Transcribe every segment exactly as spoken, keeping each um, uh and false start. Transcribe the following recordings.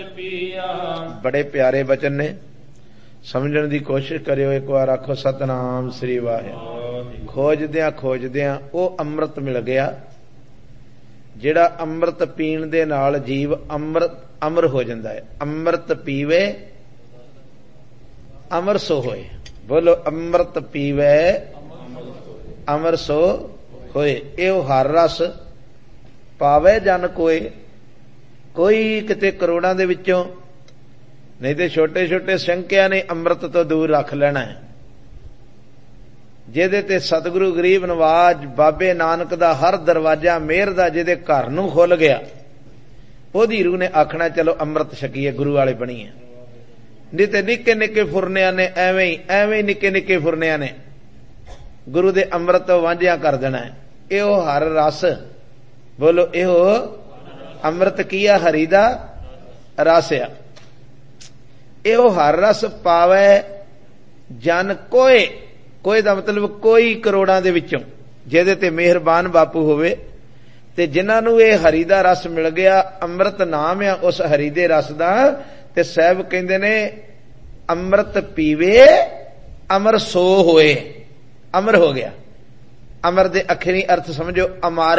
बड़े प्यारे वचन ने, समझण की कोशिश करियो। एक बार आखो सतनाम श्री वाहिगुरू। खोजद्या खोजद्या वो अमृत मिल गया, जिहड़ा अमृत पीण दे नाल जीव अमृत अमर हो जाता है। अमृत पीवे अमर सो होए। बोलो अमृत पीवे अमर सो होए। यो हर रस पावे जन कोई, कोई किते करोड़ां दे विचों, नहीं तो छोटे छोटे संख्या ने अमृत तो दूर रख लेना है। जिहदे ते सतगुरु गरीब नवाज बाबे नानक दा हर दरवाजा मेहर दा जिहदे घर नूं खुल गया, ओदी रूह ने आखना चलो अमृत छकीए, गुरु वाले बणीए। नहीं तो निक्के निक्के फुरनिया ने एवें ही एवें ही निक्के निक्के फुरनिया ने गुरु दे अमृत तो वांझिया कर देना है। इहो हर रस, बोलो इहो अमृत किया हरि दा रस आ। इहो हर रस पावे जन कोई, कोई दा मतलब कोई करोड़ां दे विचों, जिहदे ते मेहरबान बापू होवे ते जिन्हां नूं इह हरि दा रस मिल गया, अमृत नाम आ उस हरि दे रस दा। ते साहब कहंदे ने अमृत पीवे अमर सो होए। अमर हो गया। अमर दे अखरी अर्थ समझो अमर।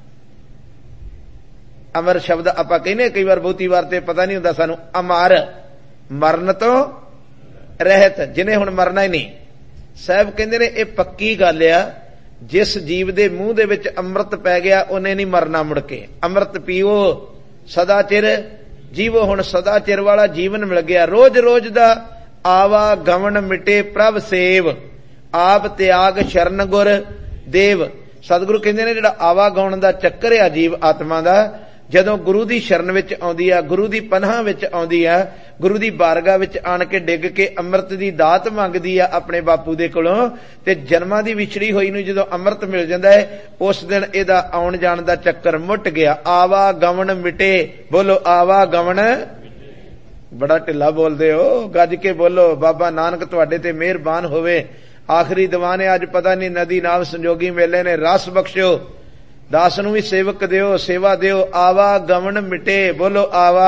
अमर शब्द आपां कहने कई बार, बहुती बार ते पता नहीं हुंदा सानू। अमर मरण तो रहत, जिन्हें हुण मरना ही नहीं। साहब कहंदे ने ये पक्की गल आ, जिस जीव दे मूंह दे विच अमृत पै गया उन्हें नहीं मरना मुड़ के। अमृत पीओ सदा चिर जीवो। हुण सदा चिर वाला जीवन मिल गया। रोज रोज दा आवा गवन मिटे प्रभ सेव, आप त्याग शरण गुर देव। सतगुरु कहंदे ने जिहड़ा आवा गवन दा चक्कर आ जीव आत्मा दा, जदों गुरु दी शरण विच आउंदी आ, गुरु दी पनाह विच आउंदी आ, गुरु दी बारगाह विच आण के डिग के अमृत दी दात मंगदी आ अपने बापू दे कोलों, ते जन्मां दी विछड़ी होई नूं जदों अमृत मिल जांदा है, उस दिन इहदा आउण जाण दा चक्कर मुट गया। आवा गवन मिटे। बोलो आवा गवन। बड़ा ढिला बोलदे हो, गज के बोलो। बाबा नानक तुहाडे ते मेहरबान होवे। आखिरी दीवाने अज पता नहीं नदी नाव संजोगी मेले ने रस बख्शो, दास नूं भी सेवक दिओ, सेवा दिओ। आवा गवन मिटे। बोलो आवा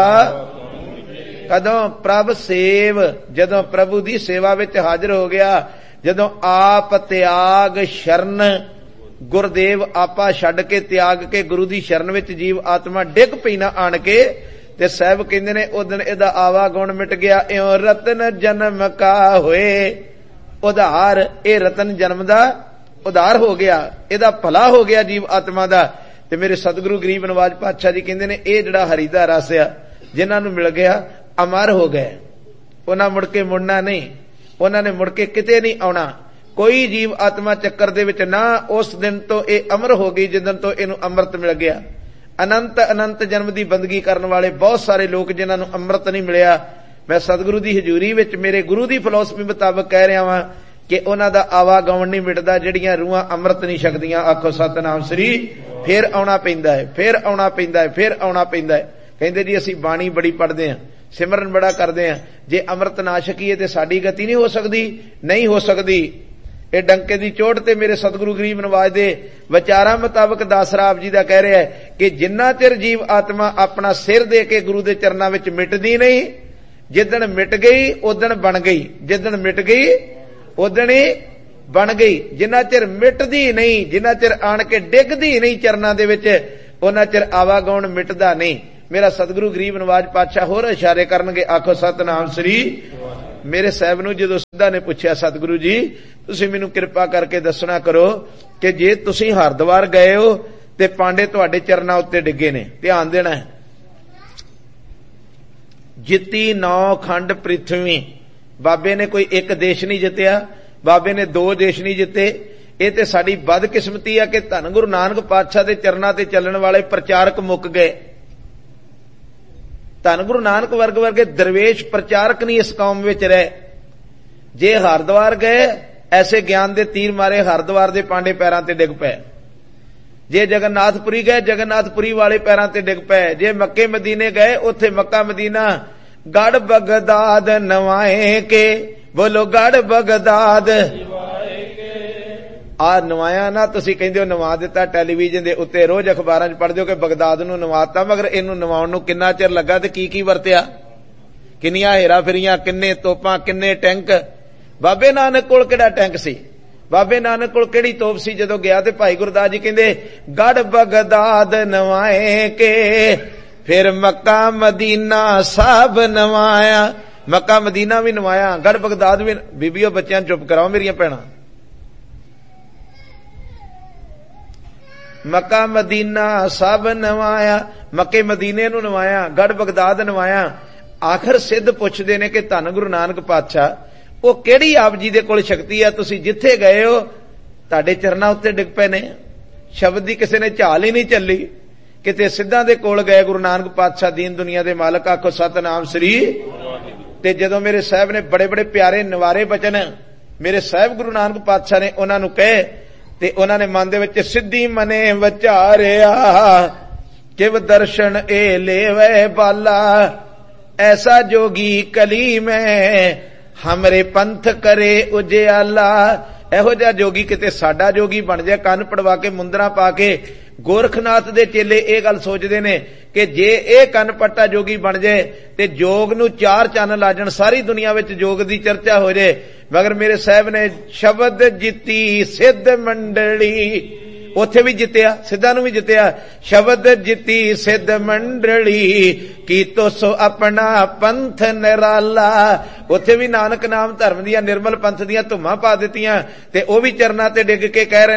कदों प्रभ सेव, जदों प्रभु दी सेवा विच हाजिर हो गया, जदों आप त्याग शरण गुरदेव आपा छड्ड के त्याग के गुरु दी शरण विच जीव आत्मा डिग पई ना आण के, ते साहब कहंदे ने उस दिन इहदा आवा गुण मिट गया। इउं रतन जन्म का होए उधार। ए रतन जन्म दा उधार हो गया, इहदा भला हो गया जीव आत्मा दा। ते मेरे सतगुरु गरीब नवाज पातशाह जी कहंदे ने इह जिहड़ा हरि दा रस आ, जिन्हां नूं मिल गया अमर हो गए। उन्हां मुड़ के मुड़ना नहीं, उन्हां ने मुड़ के किते नहीं आउणा। कोई जीव आत्मा चक्कर दे विच ना। उस दिन तो इह अमर हो गई जिस दिन तो इहनूं अमृत मिल गया। अनंत अनंत जन्म दी बंदगी करन वाले बहुत सारे लोग जिन्हां नूं अमृत नहीं मिलिया, मैं सतगुरु दी हजूरी विच मेरे गुरु दी फिलोसफी मुताबक कह रहा वां कि उन्हां दा आवा गवन नहीं मिटदा, जिहड़ियां रूहां अमृत नहीं छकदियां। आखो सतनाम श्री। फिर आउणा पैंदा है, फिर आउणा पैंदा है, फिर आउणा पैंदा है। कहंदे जी असीं बाणी बड़ी पढ़दे हां, सिमरन बड़ा करदे हां, जे अमृत ना छकीए ते साडी गति नहीं हो सकदी। नहीं हो सकदी। ये डंके दी चोट ते मेरे सतगुरु गरीब नवाज दे विचारां मुताबक दासरा आप जी दा कह रहा है कि जिन्ना चिर जीव आत्मा अपना सिर दे के गुरु दे चरनां विच मिटदी नहीं, जिदण मिट गई उदण बन गई। जिदण मिट गई उदण ही बन गई। जिन्ना चिर मिटदी नहीं, जिन्ना चिर आण के डिगदी नहीं चरनां दे विच, उन्ना चिर आवागौण मिटदा नहीं। मेरा सतगुरु गरीब नवाज पातशाह होर इशारे करनगे। आखो सतनाम श्री। मेरे साहब नूं जदों सिद्धा ने पुछया, सतगुरु जी तुसीं मैनूं किरपा करके दसना करो कि जे तुसीं हरद्वार गए हो ते पांडे तुहाडे चरनां उत्ते डिगे ने, ध्यान देना है। जित्ती नौ खंड पृथ्वी। बाबे ने कोई एक देश नहीं जित्तिया, बाबे ने दो देश नहीं जिते। ये ते साडी बदकिस्मती है कि धन गुरु नानक पातशाह दे चरनां ते चलण वाले प्रचारक मुक गए। धन गुरु नानक वर्ग वर्गे दरवेश प्रचारक नहीं इस कौम विच रहे। जे हरद्वार गए, ऐसे ज्ञान दे तीर मारे हरद्वार दे पांडे पैरां ते डिग पए। जे जगन्नाथपुरी गए, जगन्नाथपुरी वाले पैरां ते डिग पए। जे मक्के मदीने गए, उत्थे मक्का मदीना गढ़ बगदाद नवाए के। बोलो गढ़ बगदाद आ नवाया ना। तुसीं कहंदे हो नवा दिता, टैलीविजन दे उत्ते रोज अखबारां च पढ़दे हो कि बगदाद नूं नवाता, मगर इहनूं नवाउण नूं किन्ना चिर लगा ते की की वरतिया। ਕਿੰਨੀਆਂ ਹੇਰਾ ਫੇਰੀਆਂ, ਕਿੰਨੇ ਤੋਪਾਂ, ਕਿੰਨੇ ਟੈਂਕ। ਬਾਬੇ ਨਾਨਕ ਕੋਲ ਕਿਹੜਾ ਟੈਂਕ ਸੀ, ਬਾਬੇ ਨਾਨਕ ਕੋਲ ਕਿਹੜੀ ਤੋਪ ਸੀ? ਜਦੋਂ ਗਿਆ ਤੇ ਭਾਈ ਗੁਰਦਾਸ ਜੀ ਕਹਿੰਦੇ ਗੜ ਬਗਦਾਦ ਨਵਾਏ ਕੇ, ਫਿਰ ਮੱਕਾ ਮਦੀਨਾ ਸਭ ਨਵਾਇਆ। ਮੱਕਾ ਮਦੀਨਾ ਵੀ ਨਵਾਇਆ, ਗੜ ਬਗਦਾਦ ਵੀ। ਬੀਬੀਓ ਬੱਚਿਆਂ ਨੂੰ ਚੁੱਪ ਕਰਾਓ ਮੇਰੀਆਂ ਭੈਣਾਂ। ਮੱਕਾ ਮਦੀਨਾ ਸਭ ਨਵਾਇਆ, ਮੱਕੇ ਮਦੀਨੇ ਨੂੰ ਨਵਾਇਆ, ਗੜ ਬਗਦਾਦ ਨਵਾਇਆ। ਆਖਰ ਸਿੱਧ ਪੁੱਛਦੇ ਨੇ ਕਿ ਧੰਨ ਗੁਰੂ ਨਾਨਕ ਪਾਤਸ਼ਾਹ, ਉਹ ਕਿਹੜੀ ਆਪ ਜੀ ਦੇ ਕੋਲ ਸ਼ਕਤੀ ਆ, ਤੁਸੀਂ ਜਿੱਥੇ ਗਏ ਹੋ ਤੁਹਾਡੇ ਚਰਨਾਂ ਉੱਤੇ ਡਿੱਗ ਪਏ ਨੇ। ਸ਼ਬਦ ਦੀ ਕਿਸੇ ਨੇ ਝਾਲ ਹੀ ਨਹੀਂ ਚੱਲੀ, ਕਿਤੇ ਸਿੱਧਾਂ ਦੇ ਕੋਲ ਗਏ ਗੁਰੂ ਨਾਨਕ ਪਾਤਸ਼ਾਹ ਦੀਨ ਦੁਨੀਆ ਦੇ ਮਾਲਕ। ਆਖੋ ਸਤਨਾਮ ਸ੍ਰੀ। ਤੇ ਜਦੋਂ ਮੇਰੇ ਸਾਹਿਬ ਨੇ ਬੜੇ ਬੜੇ ਪਿਆਰੇ ਨਿਵਾਰੇ ਬਚਨ ਮੇਰੇ ਸਾਹਿਬ ਗੁਰੂ ਨਾਨਕ ਪਾਤਸ਼ਾਹ ਨੇ ਉਹਨਾਂ ਨੂੰ ਕਹੇ, ਤੇ ਉਹਨਾਂ ਨੇ ਮਨ ਦੇ ਵਿੱਚ ਸਿੱਧੀ ਮਨੇ ਵਿਚਾਰਿਆ, ਕਿਵ ਦਰਸ਼ਨ ਏ ਲੇਵੇ ਬਾਲਾ, ਐਸਾ ਜੋਗੀ ਕਲੀ ਮੈਂ ਹਮਰੇ ਪੰਥ ਕਰੇ ਉਜਿਆਲਾ। ਇਹੋ ਜਿਹਾ ਜੋਗੀ ਕਿਤੇ ਸਾਡਾ ਜੋਗੀ ਬਣ ਜਾਏ, ਕੰਨ ਪੜਵਾ ਕੇ ਮੁੰਦਰਾ ਪਾ ਕੇ। ਗੋਰਖਨਾਥ ਦੇ ਚੇਲੇ ਇਹ ਗੱਲ ਸੋਚਦੇ ਨੇ ਕਿ ਜੇ ਇਹ ਕੰਨ ਪੱਟਾ ਜੋਗੀ ਬਣ ਜਾਏ ਤੇ ਜੋਗ ਨੂੰ ਚਾਰ ਚੰਨ ਲਾਜਣ, ਸਾਰੀ ਦੁਨੀਆ ਵਿੱਚ ਜੋਗ ਦੀ ਚਰਚਾ ਹੋ ਜਾਏ। ਮਗਰ ਮੇਰੇ ਸਾਹਿਬ ਨੇ ਸ਼ਬਦ ਜਿੱਤੀ ਸਿੱਧ ਮੰਡਲੀ, ਉੱਥੇ ਵੀ ਜਿੱਤਿਆ, ਸਿੱਧਾਂ ਨੂੰ ਵੀ ਜਿੱਤਿਆ। ਸ਼ਬਦ ਜਿੱਤੀ ਸਿੱਧ ਮੰਡਲੀ, ਕੀਤੋ ਸੋ ਆਪਣਾ ਪੰਥ ਨਿਰਾਲਾ। ਉੱਥੇ ਵੀ ਨਾਨਕ ਨਾਮ ਧਰਮ ਦੀਆਂ ਨਿਰਮਲ ਪੰਥ ਦੀਆਂ ਧੁੰਮਾਂ ਪਾ ਦਿੱਤੀਆਂ, ਤੇ ਉਹ ਵੀ ਚਰਨਾਂ ਤੇ ਡਿੱਗ ਕੇ ਕਹਿ ਰਹੇ